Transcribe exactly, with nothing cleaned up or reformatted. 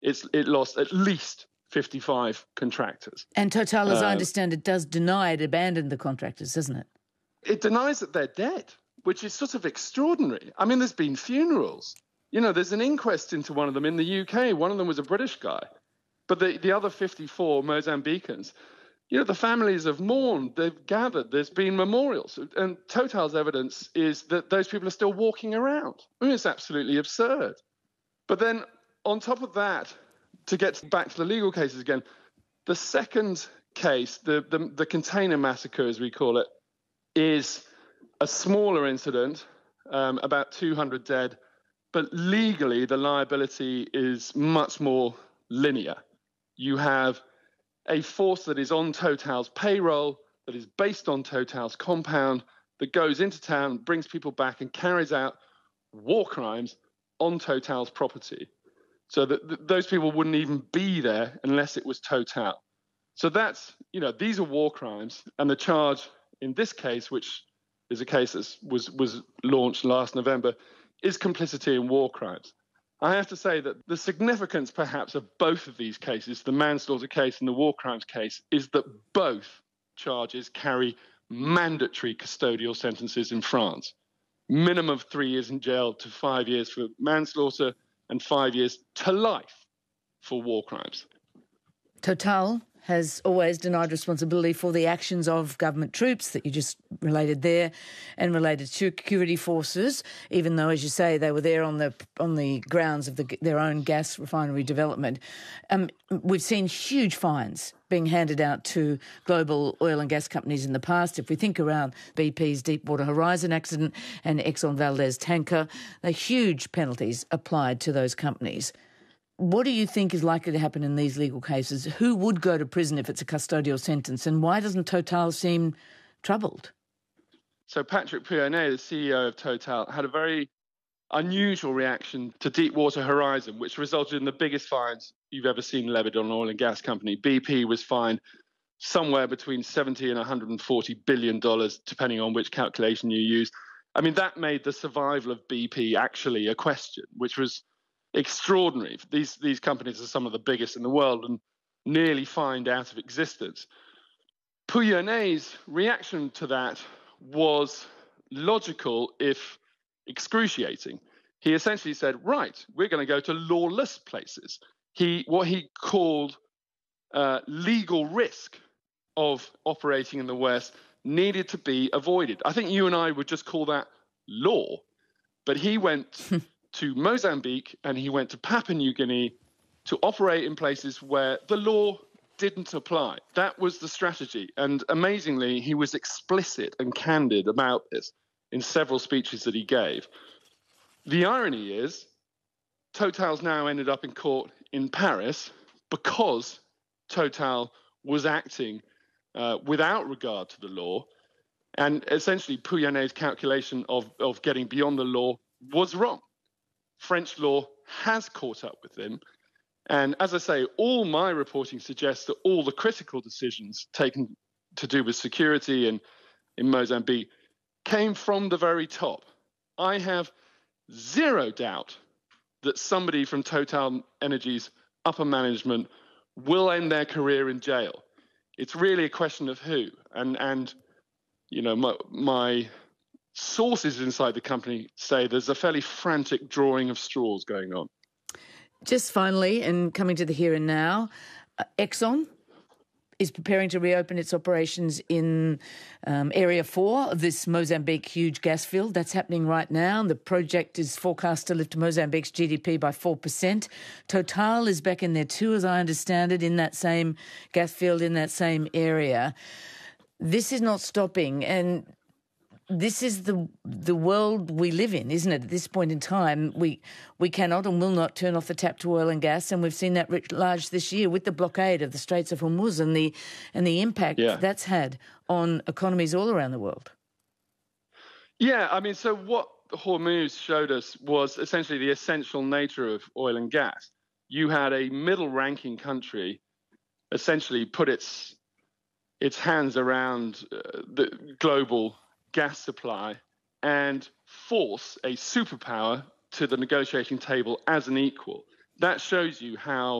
it's it lost at least fifty-five contractors. And Total, as um, I understand it, does deny it abandoned the contractors, doesn't it? It denies that they're dead, which is sort of extraordinary. I mean, there's been funerals. You know, there's an inquest into one of them in the U K. One of them was a British guy. But the, the other fifty-four Mozambicans, you know, the families have mourned, they've gathered, there's been memorials. And Total's evidence is that those people are still walking around. I mean, it's absolutely absurd. But then on top of that, to get back to the legal cases again, the second case, the, the, the container massacre, as we call it, is a smaller incident, um, about two hundred dead, but legally the liability is much more linear. You have a force that is on Total's payroll, that is based on Total's compound, that goes into town, brings people back and carries out war crimes on Total's property. So that th- those people wouldn't even be there unless it was Total. So that's, you know, these are war crimes. And the charge in this case, which is a case that was, was launched last November, is complicity in war crimes. I have to say that the significance, perhaps, of both of these cases, the manslaughter case and the war crimes case, is that both charges carry mandatory custodial sentences in France. Minimum of three years in jail to five years for manslaughter and five years to life for war crimes. Total has always denied responsibility for the actions of government troops that you just related there and related to security forces, even though, as you say, they were there on the on the grounds of the, their own gas refinery development. Um, we've seen huge fines being handed out to global oil and gas companies in the past. If we think around B P's Deepwater Horizon accident and Exxon Valdez tanker, they're huge penalties applied to those companies. What do you think is likely to happen in these legal cases? Who would go to prison if it's a custodial sentence? And why doesn't Total seem troubled? So Patrick Pouyanné, the C E O of Total, had a very unusual reaction to Deepwater Horizon, which resulted in the biggest fines you've ever seen levied on an oil and gas company. B P was fined somewhere between seventy and one hundred forty billion dollars, depending on which calculation you use. I mean, that made the survival of B P actually a question, which was extraordinary. These these companies are some of the biggest in the world and nearly fined out of existence. Pouyanné's reaction to that was logical, if excruciating. He essentially said, right, we're going to go to lawless places. He what he called uh, legal risk of operating in the West needed to be avoided. I think you and I would just call that law. But he went to Mozambique and he went to Papua New Guinea to operate in places where the law didn't apply. That was the strategy. And amazingly, he was explicit and candid about this in several speeches that he gave. The irony is, Total's now ended up in court in Paris because Total was acting uh, without regard to the law. And essentially, Pouyanné's calculation of, of getting beyond the law was wrong. French law has caught up with him. And as I say, all my reporting suggests that all the critical decisions taken to do with security in, in Mozambique came from the very top. I have zero doubt that somebody from Total Energies' upper management will end their career in jail. It's really a question of who. And, and you know, my, my sources inside the company say there's a fairly frantic drawing of straws going on. Just finally, and coming to the here and now, uh, Exxon is preparing to reopen its operations in um, Area four of this Mozambique huge gas field. That's happening right now. The project is forecast to lift Mozambique's G D P by four percent. Total is back in there too, as I understand it, in that same gas field, in that same area. This is not stopping, and this is the the world we live in, isn't it? At this point in time, we we cannot and will not turn off the tap to oil and gas, and we've seen that writ large this year with the blockade of the Straits of Hormuz and the and the impact yeah. that's had on economies all around the world. Yeah, I mean, so what Hormuz showed us was essentially the essential nature of oil and gas. You had a middle-ranking country essentially put its its hands around uh, the global gas supply and force a superpower to the negotiating table as an equal. that shows you how